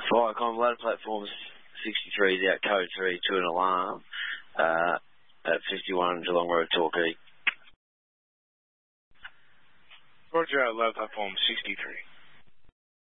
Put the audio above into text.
Viacom, ladder platform 63 is out, code 3 to an alarm at 51 Geelong Road, Torquay. Roger, ladder platform 63.